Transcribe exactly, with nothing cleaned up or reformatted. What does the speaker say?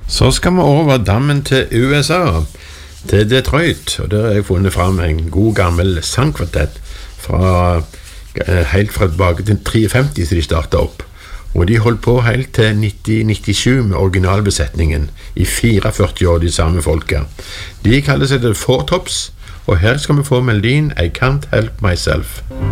Så skal vi over dammen til U S A, til Detroit, og der har jeg funnet frem en god gammel sangkvartett fra, helt fra tilbake til treogfemti, så de startet opp. Og de holdt på helt til nitten nittisju med originalbesetningen, i fireogførti år, de samme folka. De kaller seg The Four Tops, og her skal vi få melodien I Can't Help Myself.